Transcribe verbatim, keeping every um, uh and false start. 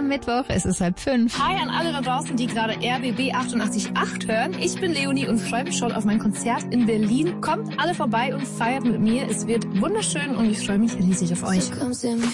am Mittwoch, es ist halb fünf. Hi an alle da draußen, die gerade R B B achtundachtzig Komma acht hören. Ich bin Leonie und freue mich schon auf mein Konzert in Berlin. Kommt alle vorbei und feiert mit mir. Es wird wunderschön und ich freue mich riesig auf euch.